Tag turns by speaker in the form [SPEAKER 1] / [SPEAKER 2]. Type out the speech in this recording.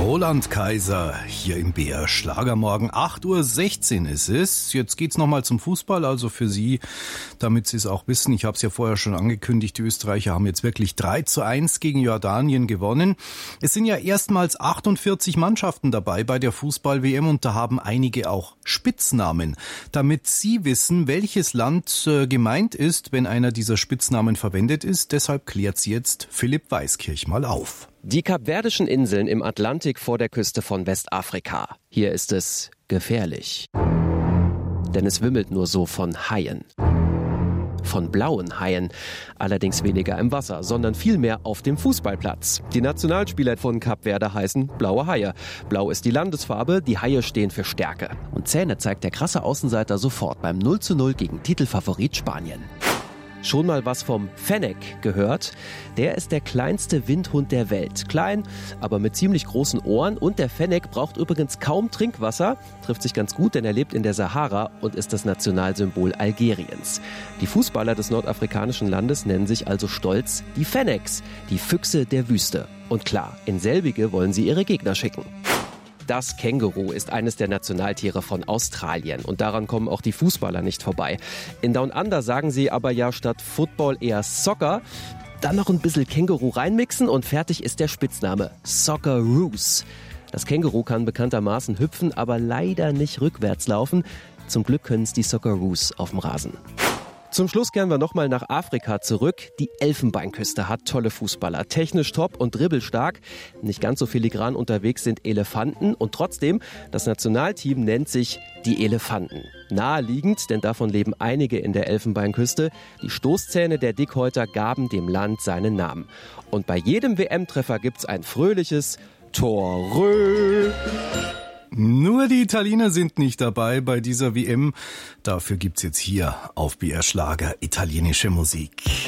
[SPEAKER 1] Roland Kaiser hier im BR Schlagermorgen. 8:16 Uhr ist es. Jetzt geht's nochmal zum Fußball, also für Sie, damit Sie es auch wissen. Ich habe es ja vorher schon angekündigt, die Österreicher haben jetzt wirklich 3:1 gegen Jordanien gewonnen. Es sind ja erstmals 48 Mannschaften dabei bei der Fußball-WM und da haben einige auch Spitznamen. Damit Sie wissen, welches Land gemeint ist, wenn einer dieser Spitznamen verwendet ist, deshalb klärt Sie jetzt Philipp Weiskirch mal auf.
[SPEAKER 2] Die Kapverdischen Inseln im Atlantik vor der Küste von Westafrika. Hier ist es gefährlich. Denn es wimmelt nur so von Haien. Von blauen Haien. Allerdings weniger im Wasser, sondern vielmehr auf dem Fußballplatz. Die Nationalspieler von Kap Verde heißen blaue Haie. Blau ist die Landesfarbe, die Haie stehen für Stärke. Und Zähne zeigt der krasse Außenseiter sofort beim 0:0 gegen Titelfavorit Spanien. Schon mal was vom Fennec gehört? Der ist der kleinste Windhund der Welt. Klein, aber mit ziemlich großen Ohren. Und der Fennec braucht übrigens kaum Trinkwasser. Trifft sich ganz gut, denn er lebt in der Sahara und ist das Nationalsymbol Algeriens. Die Fußballer des nordafrikanischen Landes nennen sich also stolz die Fennecs, die Füchse der Wüste. Und klar, in selbige wollen sie ihre Gegner schicken. Das Känguru ist eines der Nationaltiere von Australien und daran kommen auch die Fußballer nicht vorbei. In Down Under sagen sie aber ja statt Football eher Soccer. Dann noch ein bisschen Känguru reinmixen und fertig ist der Spitzname Socceroos. Das Känguru kann bekanntermaßen hüpfen, aber leider nicht rückwärts laufen. Zum Glück können es die Socceroos auf dem Rasen. Zum Schluss kehren wir nochmal nach Afrika zurück. Die Elfenbeinküste hat tolle Fußballer. Technisch top und dribbelstark. Nicht ganz so filigran unterwegs sind Elefanten. Und trotzdem, das Nationalteam nennt sich die Elefanten. Naheliegend, denn davon leben einige in der Elfenbeinküste. Die Stoßzähne der Dickhäuter gaben dem Land seinen Namen. Und bei jedem WM-Treffer gibt's ein fröhliches Torö.
[SPEAKER 1] Nur die Italiener sind nicht dabei bei dieser WM. Dafür gibt's jetzt hier auf BR Schlager italienische Musik.